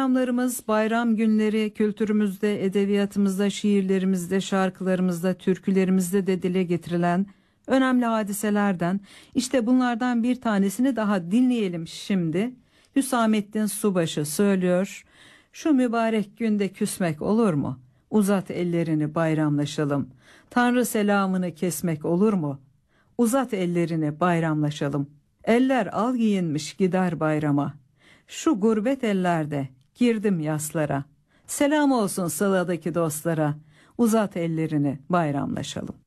bayramlarımız, bayram günleri kültürümüzde, edebiyatımızda, şiirlerimizde, şarkılarımızda, türkülerimizde de dile getirilen önemli hadiselerden. İşte bunlardan bir tanesini daha dinleyelim şimdi. Hüsamettin Subaşı söylüyor. Şu mübarek günde küsmek olur mu? Uzat ellerini bayramlaşalım. Tanrı selamını kesmek olur mu? Uzat ellerini bayramlaşalım. Eller al giyinmiş gider bayrama. Şu gurbet ellerde girdim yaslara. Selam olsun sıladaki dostlara. Uzat ellerini bayramlaşalım.